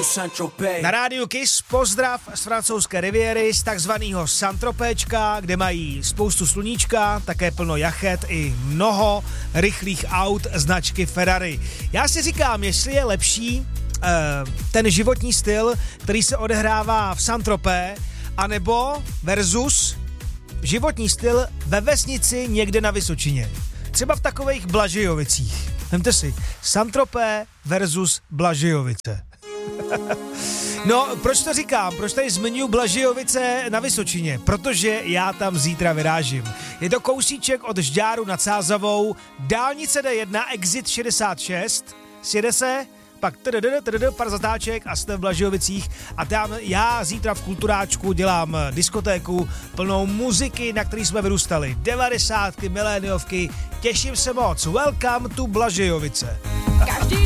Na rádiu Kiss pozdrav z francouzské riviéry, z takzvaného Saint-Tropéčka, kde mají spoustu sluníčka, také plno jachet i mnoho rychlých aut značky Ferrari. Já si říkám, jestli je lepší ten životní styl, který se odehrává v Saint-Tropé, anebo versus životní styl ve vesnici někde na Vysočině. Třeba v takových Blažejovicích. Vemte si, Saint-Tropé versus Blažejovice. No, proč to říkám? Proč tady zmiňuji Blažejovice na Vysočině? Protože já tam zítra vyrážím. Je to kousíček od Žďáru nad Sázavou, dálnice D1, exit 66, sjede se, pak pár zatáček a jste v Blažejovicích a tam já zítra v Kulturáčku dělám diskotéku plnou muziky, na který jsme vyrůstali. 90, miléniovky, těším se moc. Welcome to Blažejovice.